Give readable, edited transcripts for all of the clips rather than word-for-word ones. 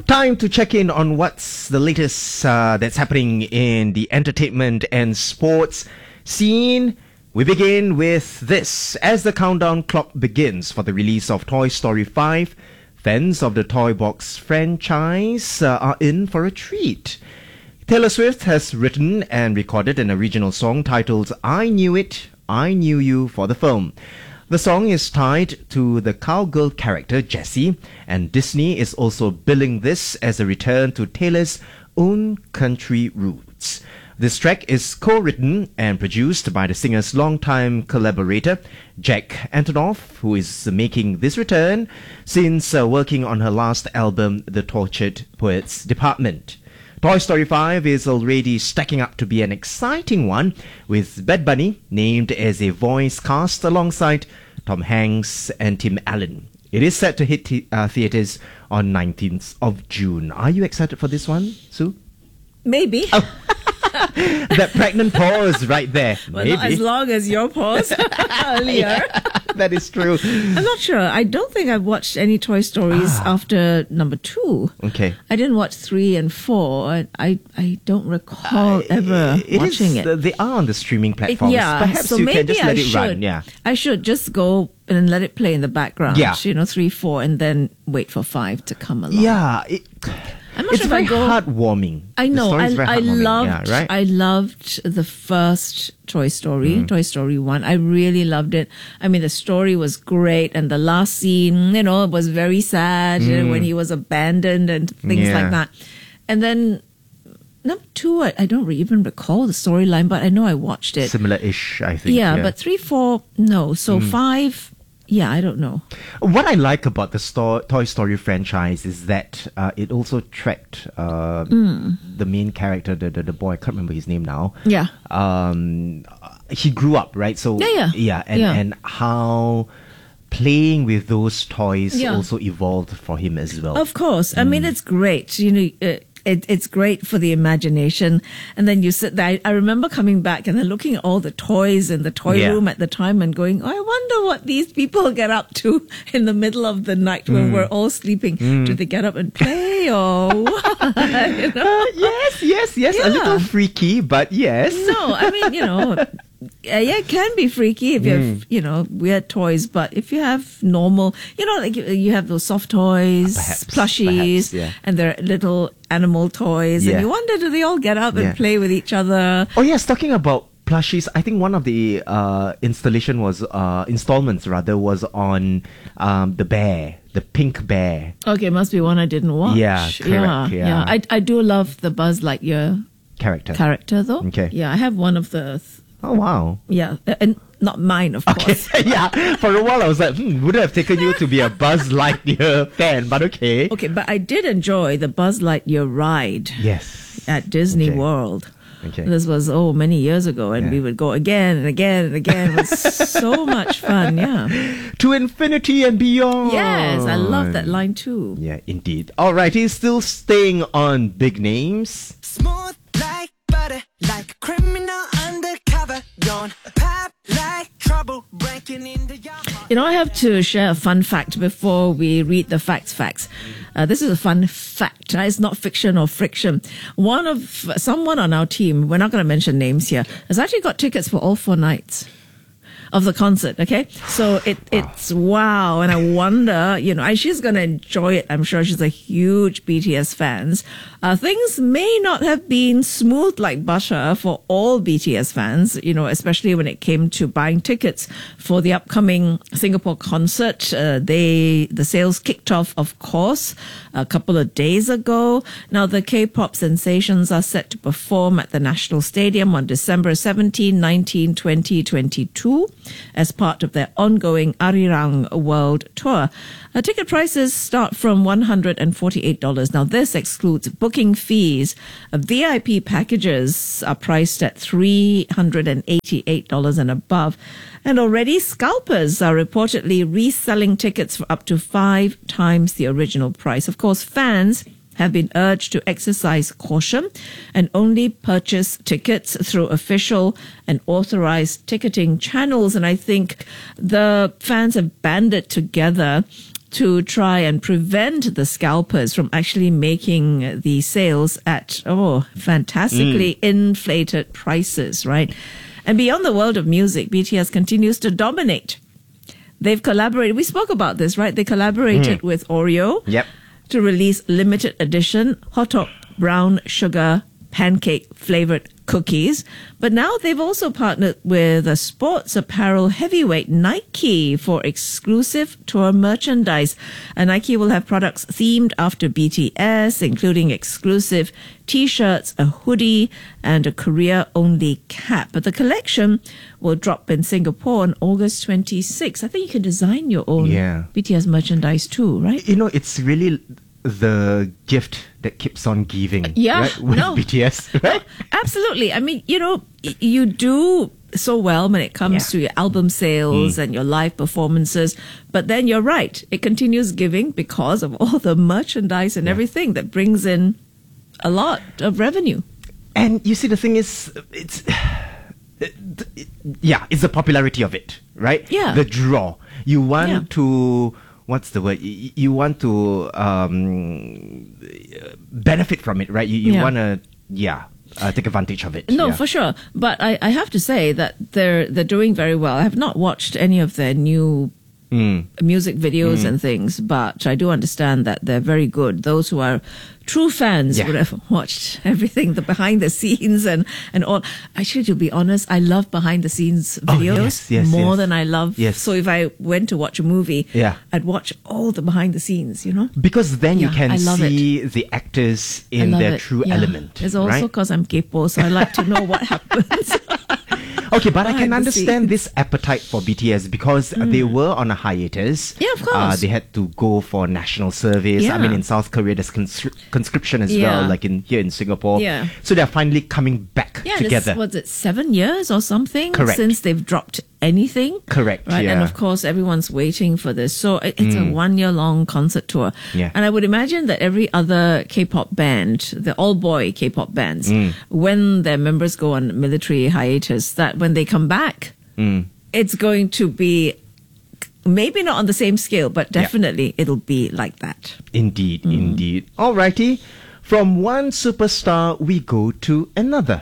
Time to check in on what's the latest that's happening in the entertainment and sports scene. We begin with this. As the countdown clock begins for the release of Toy Story 5, fans of the Toy Box franchise are in for a treat. Taylor Swift has written and recorded an original song titled I Knew It, I Knew You for the film. The song is tied to the cowgirl character Jessie, and Disney is also billing this as a return to Taylor's own country roots. This track is co-written and produced by the singer's longtime collaborator, Jack Antonoff, who is making this return since working on her last album, The Tortured Poets Department. Toy Story 5 is already stacking up to be an exciting one, with Bad Bunny named as a voice cast alongside Tom Hanks and Tim Allen. It is set to hit theatres on 19th of June. Are you excited for this one, Sue? Maybe. Oh. That pregnant pause right there. Well, Maybe. not as long as your pause earlier. That is true. I'm not sure. I don't think I've watched any Toy Stories after number 2. Okay. I didn't watch 3 and 4. I don't recall ever watching it. They are on the streaming platforms. Yeah, Perhaps so you maybe can just let it should. run. Yeah. I should just go and let it play in the background. Yeah. 3, 4, and then wait for 5 to come along. Yeah. I'm not It's sure very if I go. heartwarming. I know. The story is very heartwarming. I loved the first Toy Story, Toy Story 1. I really loved it. I mean, the story was great, and the last scene, it was very sad when he was abandoned and things like that. And then number 2, I don't even recall the storyline, but I know I watched it. Similar-ish, I think. Yeah, but 3, 4, no. So 5. Yeah, I don't know. What I like about the Toy Story franchise is that it also tracked the main character, the boy. I can't remember his name now. Yeah. He grew up, right? So and how playing with those toys also evolved for him as well. Of course. I mean, it's great. It's great for the imagination. And then you sit there. I remember coming back and then looking at all the toys in the toy room at the time and going, I wonder what these people get up to in the middle of the night when we're all sleeping. Do they get up and play or what? Yes. A little freaky, but yes. No, I mean, it can be freaky if you have, weird toys, but if you have normal, like you have those soft toys, plushies, and they're little animal toys, and you wonder, do they all get up and play with each other? Oh yes, talking about plushies, I think one of the installments was on the bear, the pink bear. Okay, must be one I didn't watch. Yeah, correct. Yeah. I do love the Buzz Lightyear character though. Okay. Yeah, I have one of the. Oh, wow. Yeah, and not mine, of course. Yeah, for a while I was like, would have taken you to be a Buzz Lightyear fan, but okay. Okay, but I did enjoy the Buzz Lightyear ride. Yes. At Disney World. Okay. This was, many years ago, and we would go again and again and again. It was so much fun, To infinity and beyond. Yes, I love that line too. Yeah, indeed. All right, he's still staying on big names. Smooth like butter, like a criminal undercover. Don't pop like trouble breaking into your heart. I have to share a fun fact before we read the facts. This is a fun fact. It's not fiction or friction. Someone on our team, we're not going to mention names here, has actually got tickets for all 4 nights of the concert, okay? So it's wow. And I wonder, she's going to enjoy it. I'm sure she's a huge BTS fan. Things may not have been smooth like butter for all BTS fans, especially when it came to buying tickets for the upcoming Singapore concert. The sales kicked off, of course, a couple of days ago. Now, the K-pop sensations are set to perform at the National Stadium on December 17, 19, 20, 22 as part of their ongoing Arirang World Tour. Ticket prices start from $148. Now, this excludes booking fees. VIP packages are priced at $388 and above. And already scalpers are reportedly reselling tickets for up to 5 times the original price. Of course, fans have been urged to exercise caution and only purchase tickets through official and authorized ticketing channels. And I think the fans have banded together to try and prevent the scalpers from actually making the sales at, fantastically inflated prices, right? And beyond the world of music, BTS continues to dominate. They've collaborated. We spoke about this, right? They collaborated with Oreo to release limited edition hot dog brown sugar pancake flavored cookies. But now they've also partnered with a sports apparel heavyweight Nike for exclusive tour merchandise. And Nike will have products themed after BTS, including exclusive t-shirts, a hoodie, and a Korea-only cap. But the collection will drop in Singapore on August 26th. I think you can design your own BTS merchandise too, right? You know, it's really the gift that keeps on giving, right? With BTS, right? Absolutely. I mean, you know, you do so well when it comes to your album sales and your live performances, but then you're right, it continues giving because of all the merchandise and everything that brings in a lot of revenue. And you see, the thing is, it's the popularity of it, right? Yeah. The draw. You want to, what's the word? You want to benefit from it, right? You want to, take advantage of it. No, for sure. But I have to say that they're doing very well. I have not watched any of their new music videos and things, but I do understand that they're very good. Those who are true fans would have watched everything, the behind the scenes and all. Actually, to be honest, I love behind the scenes videos more than I love. So if I went to watch a movie, I'd watch all the behind the scenes, you know? Because then you can see the actors in their true element. It's also because I'm kaypoh, so I like to know what happens. Okay, but I can understand this appetite for BTS because they were on a hiatus. Yeah, of course. They had to go for national service. I mean, in South Korea, there's conscription as well, like here in Singapore. Yeah. So they're finally coming back together. Was it 7 years or something? Correct. Since they've dropped anything. Correct. Right. And of course, everyone's waiting for this. So it's a 1 year long concert tour. Yeah. And I would imagine that every other K-pop band, the all-boy K-pop bands, when their members go on military hiatus, that when they come back, it's going to be maybe not on the same scale, but definitely it'll be like that. Indeed, indeed. Alrighty. From one superstar, we go to another.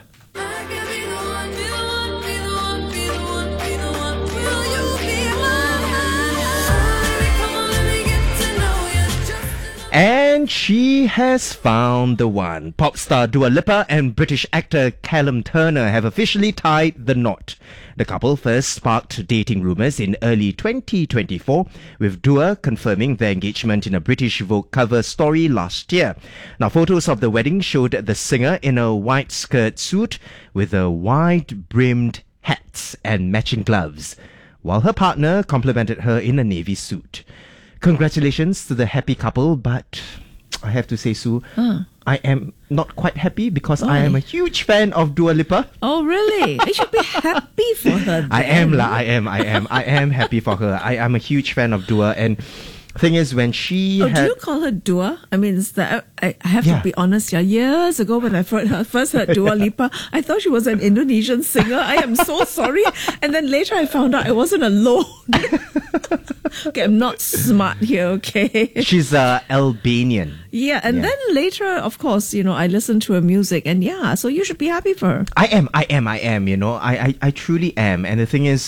And she has found the one. Pop star Dua Lipa and British actor Callum Turner have officially tied the knot. The couple first sparked dating rumours in early 2024, with Dua confirming their engagement in a British Vogue cover story last year. Now, photos of the wedding showed the singer in a white skirt suit with a wide-brimmed hat and matching gloves, while her partner complimented her in a navy suit. Congratulations to the happy couple, but I have to say, Sue, I am not quite happy because I am a huge fan of Dua Lipa. Oh, really? You should be happy for her then. I am happy for her. I am a huge fan of Dua, and thing is, when she do you call her Dua? I mean, I have to be honest. Years ago when I first heard Dua Lipa, I thought she was an Indonesian singer. I am so sorry. And then later I found out I wasn't alone. Okay, I'm not smart here, okay? She's Albanian. Yeah, and then later, of course, you know, I listened to her music, and so you should be happy for her. I am, you know, I truly am. And the thing is,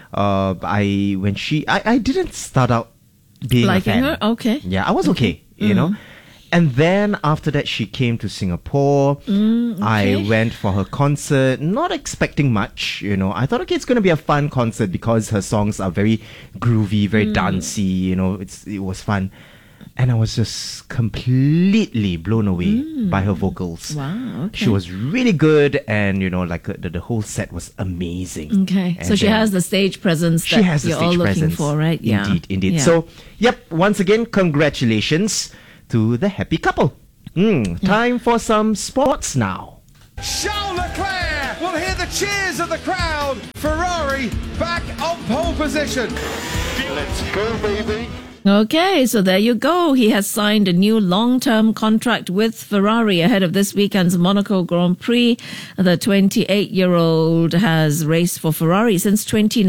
I didn't start out being liking a fan. her? Okay. Yeah, I was okay, you know. And then after that, she came to Singapore. I went for her concert, not expecting much, you know. I thought, okay, it's going to be a fun concert because her songs are very groovy, very dancey, you know. It was fun. And I was just completely blown away by her vocals. Wow, okay. She was really good, and, you know, like the whole set was amazing. Okay, and so she has the stage presence that you're all looking for, right? Yeah. Indeed. Yeah. So, once again, congratulations to the happy couple. Time for some sports now. Charles Leclerc will hear the cheers of the crowd. Ferrari back on pole position. Let's go, baby. Okay, so there you go. He has signed a new long-term contract with Ferrari ahead of this weekend's Monaco Grand Prix. The 28-year-old has raced for Ferrari since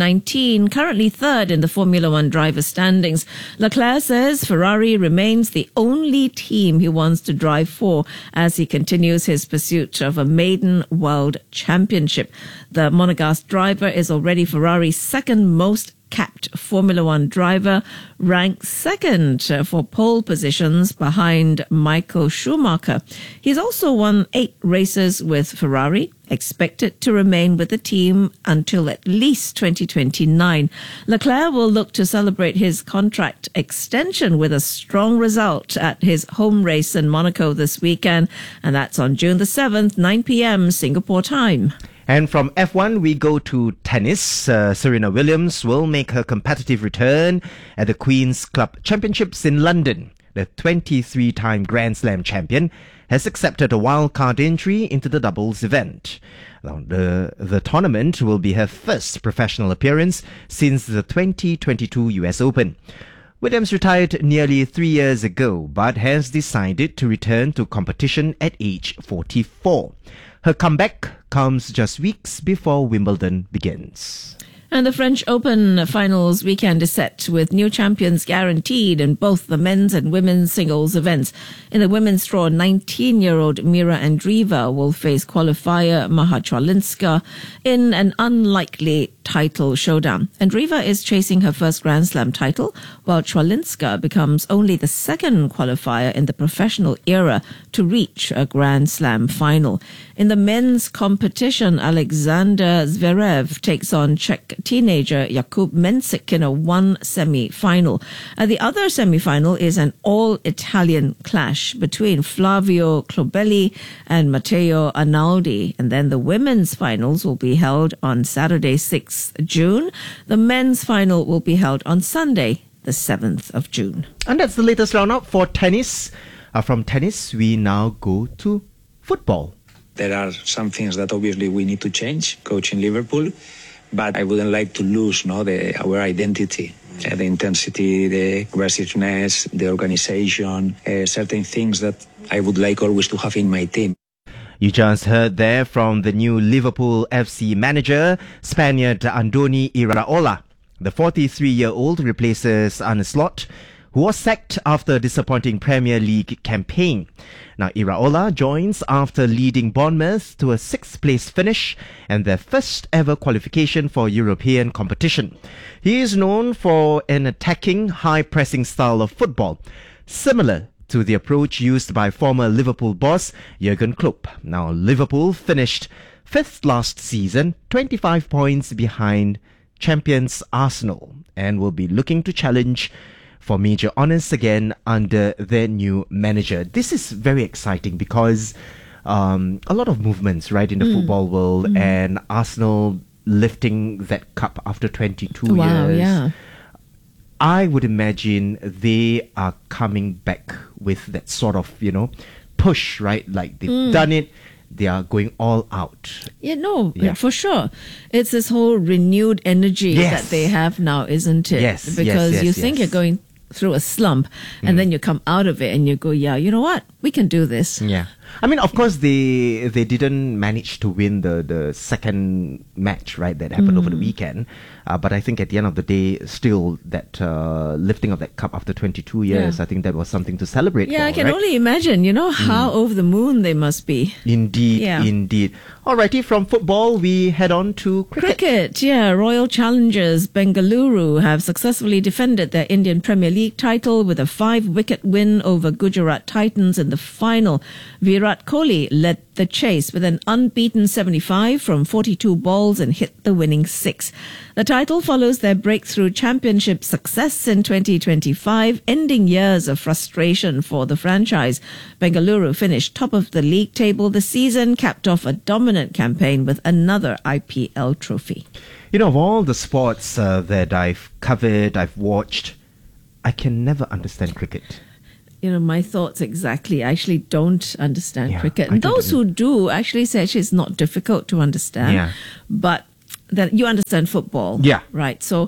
2019, currently third in the Formula One driver standings. Leclerc says Ferrari remains the only team he wants to drive for as he continues his pursuit of a maiden world championship. The Monegasque driver is already Ferrari's second most capped Formula One driver, ranked second for pole positions behind Michael Schumacher. He's also won 8 races with Ferrari, expected to remain with the team until at least 2029. Leclerc will look to celebrate his contract extension with a strong result at his home race in Monaco this weekend, and that's on June the 7th, 9 p.m. Singapore time. And from F1, we go to tennis. Serena Williams will make her competitive return at the Queen's Club Championships in London. The 23-time Grand Slam champion has accepted a wildcard entry into the doubles event. Now, the tournament will be her first professional appearance since the 2022 US Open. Williams retired nearly 3 years ago, but has decided to return to competition at age 44. Her comeback comes just weeks before Wimbledon begins. And the French Open finals weekend is set with new champions guaranteed in both the men's and women's singles events. In the women's draw, 19-year-old Mira Andreeva will face qualifier Maja Chwalinska in an unlikely title showdown. Andreeva is chasing her first Grand Slam title, while Chwalinska becomes only the second qualifier in the professional era to reach a Grand Slam final. In the men's competition, Alexander Zverev takes on Czech teenager Jakub Mensik in a one semi-final. The other semi-final is an all-Italian clash between Flavio Clobelli and Matteo Arnaldi. And then the women's finals will be held on Saturday, 6th June. The men's final will be held on Sunday, the 7th of June. And that's the latest roundup for tennis. From tennis, we now go to football. There are some things that obviously we need to change, coaching Liverpool, but I wouldn't like to lose our identity, the intensity, the aggressiveness, the organization, certain things that I would like always to have in my team. You just heard there from the new Liverpool FC manager, Spaniard Andoni Iraola. The 43-year-old replaces Arne Slot, who was sacked after a disappointing Premier League campaign. Now, Iraola joins after leading Bournemouth to a 6th place finish and their first ever qualification for European competition. He is known for an attacking, high-pressing style of football, similar to the approach used by former Liverpool boss Jurgen Klopp. Now, Liverpool finished 5th last season, 25 points behind champions Arsenal, and will be looking to challenge for major honours again under their new manager. This is very exciting because a lot of movements, right, in the football world, and Arsenal lifting that cup after 22 years. Yeah. I would imagine they are coming back with that sort of, push, right? Like they've done it. They are going all out. Yeah, for sure. It's this whole renewed energy that they have now, isn't it? Yes. Because you think you're going through a slump and then you come out of it and you go, yeah, you know what? We can do this. Yeah. I mean, of course, they didn't manage to win the second match, right, that happened over the weekend. But I think at the end of the day, still that lifting of that cup after 22 years, I think that was something to celebrate. Yeah, I can only imagine, how over the moon they must be. Indeed. Alrighty, from football, we head on to cricket. Royal Challengers Bengaluru have successfully defended their Indian Premier League title with a 5-wicket win over Gujarat Titans in the final. Virat Kohli led the chase with an unbeaten 75 from 42 balls and hit the winning 6. The title follows their breakthrough championship success in 2025, ending years of frustration for the franchise. Bengaluru finished top of the league table this season, capped off a dominant campaign with another IPL trophy. Of all the sports that I've covered, I've watched, I can never understand cricket. My thoughts exactly. I actually don't understand cricket. And those who do actually say it's not difficult to understand. But that you understand football. Yeah. Right. So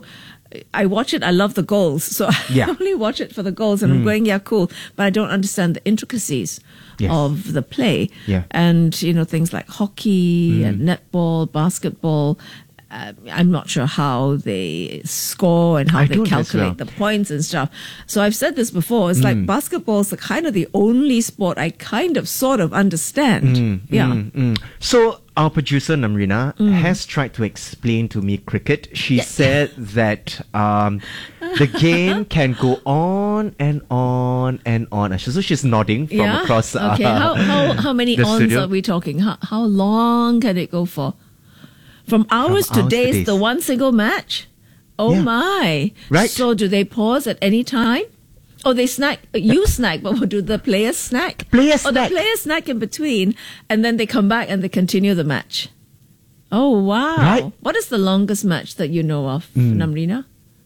I watch it, I love the goals. So Yeah. I only watch it for the goals and I'm going, yeah, cool. But I don't understand the intricacies Yes. of the play. Yeah. And, you know, things like hockey and netball, basketball. I'm not sure how they score and how I they don't as calculate well. the points and stuff. So I've said this before. It's like basketball is the kind of the only sport I kind of sort of understand. So our producer Namrina has tried to explain to me cricket. She said that the game can go on and on and on. So she's nodding from across. Okay. How many the ons studio. are we talking? How long can it go for? From hours to hours to days, days. the one single match? Oh Yeah. my. Right. So do they pause at any time? Oh, they snack. You snack, but do the players snack? Players Oh, snack. the players snack in between, and then they come back and they continue the match. Oh, wow. Right. What is the longest match that you know of, Namrina?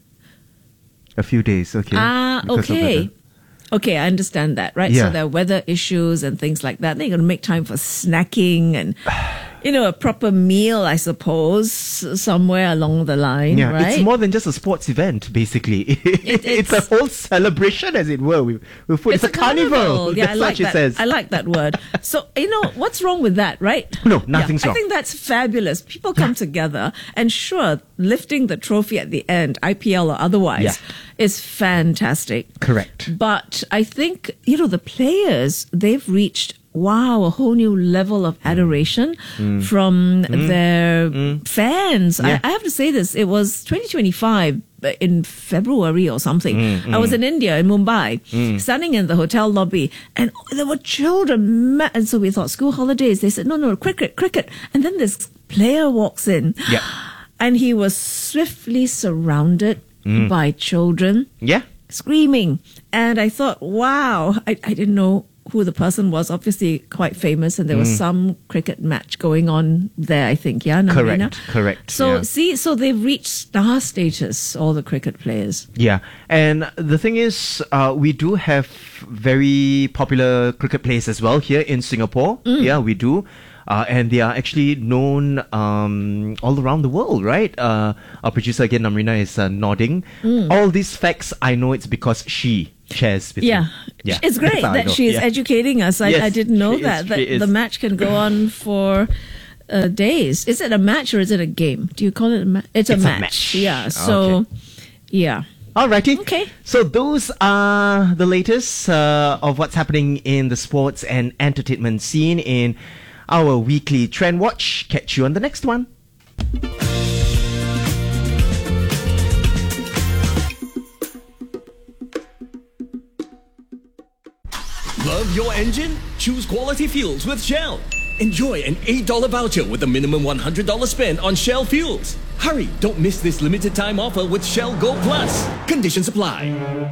A few days, okay. Because of Okay. weather. Okay, I understand that, right? Yeah. So there are weather issues and things like that. Then you're going to make time for snacking and, you know, a proper meal, I suppose, somewhere along the line, Yeah, right? it's more than just a sports event, basically. It's a whole celebration, as it were. With food. It's a carnival. Yeah, That's I like what she that. says. I like that word. So, you know, what's wrong with that, right? No, nothing's I wrong. think that's fabulous. People come together and sure, lifting the trophy at the end, IPL or otherwise, is fantastic. Correct. But I think, you know, the players, they've reached, wow, a whole new level of adoration from their fans. Yeah. I have to say this, it was 2025 in February or something. I was in India, in Mumbai, standing in the hotel lobby, and there were children. And so we thought, school holidays. They said, no, cricket. And then this player walks in. Yeah. And he was swiftly surrounded by children Yeah. screaming. And I thought, wow, I didn't know who the person was. Obviously quite famous, and there was some cricket match going on there, I think. Yeah, Namrina? Correct. So yeah. see, so they've reached star status, all the cricket players. Yeah, and the thing is, we do have very popular cricket players as well here in Singapore. Yeah, we do. And they are actually known all around the world, right? Our producer again, Namrina, is nodding. All these facts, I know it's because she shares with me. Yeah, It's great That's how I that know. she's Yeah. educating us. I Yes, didn't know she that is, she is. the match can go on for days. Is it a match or is it a game? Do you call it a match? It's a match. Yeah. So, yeah. Alrighty. Okay. So those are the latest of what's happening in the sports and entertainment scene in our weekly Trend Watch. Catch you on the next one. Love your engine? Choose quality fuels with Shell. Enjoy an $8 voucher with a minimum $100 spend on Shell fuels. Hurry, don't miss this limited time offer with Shell Go Plus. Conditions apply.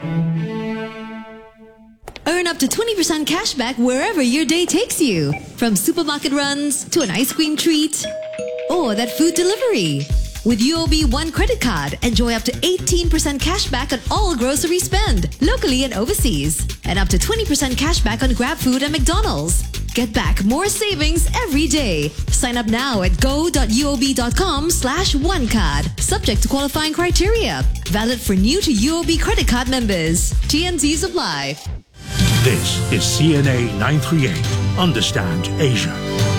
Earn up to 20% cash back wherever your day takes you. From supermarket runs to an ice cream treat or that food delivery. With UOB One credit card, enjoy up to 18% cash back on all grocery spend, locally and overseas. And up to 20% cash back on Grab Food and McDonald's. Get back more savings every day. Sign up now at go.uob.com/onecard. Subject to qualifying criteria. Valid for new to UOB credit card members. TNCs apply. This is CNA 938. Understand Asia.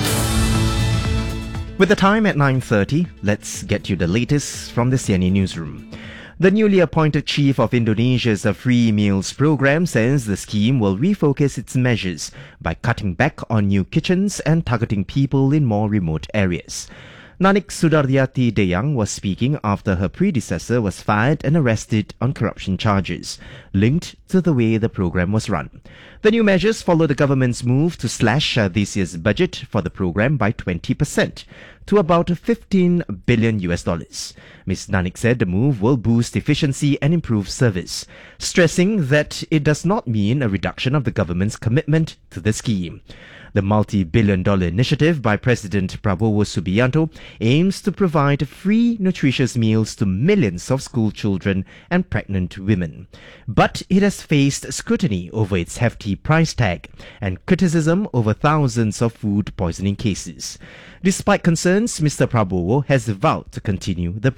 With the time at 9:30, let's get you the latest from the CNA newsroom. The newly appointed chief of Indonesia's Free Meals program says the scheme will refocus its measures by cutting back on new kitchens and targeting people in more remote areas. Nanik Sudaryati Deyang was speaking after her predecessor was fired and arrested on corruption charges, linked to the way the program was run. The new measures follow the government's move to slash this year's budget for the program by 20% to about $15 billion. Ms. Nanik said the move will boost efficiency and improve service, stressing that it does not mean a reduction of the government's commitment to the scheme. The multi-billion-dollar initiative by President Prabowo Subianto aims to provide free, nutritious meals to millions of school children and pregnant women. But it has faced scrutiny over its hefty price tag and criticism over thousands of food poisoning cases. Despite concerns, Mr. Prabowo has vowed to continue the